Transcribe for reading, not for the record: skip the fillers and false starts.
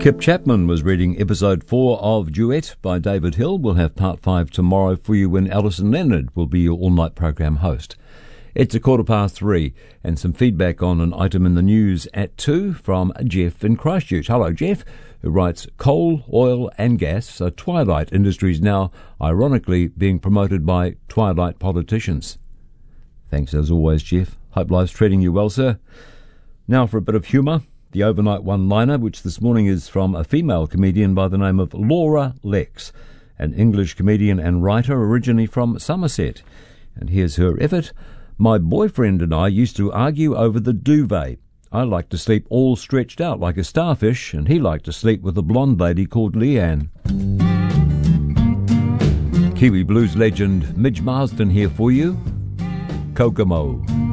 Kip Chapman was reading episode 4 of Duet by David Hill. We'll have part 5 tomorrow for you when Alison Leonard will be your all-night program host. It's 3:15 and some feedback on an item in the news at 2 from Jeff in Christchurch. Hello, Jeff, who writes, coal, oil and gas are twilight industries now, ironically being promoted by twilight politicians. Thanks as always, Jeff. Hope life's treating you well, sir. Now for a bit of humour. The overnight one-liner, which this morning is from a female comedian by the name of Laura Lex, an English comedian and writer originally from Somerset. And here's her effort. My boyfriend and I used to argue over the duvet. I liked to sleep all stretched out like a starfish, and he liked to sleep with a blonde lady called Leanne. Kiwi blues legend Midge Marsden here for you. Kokomo.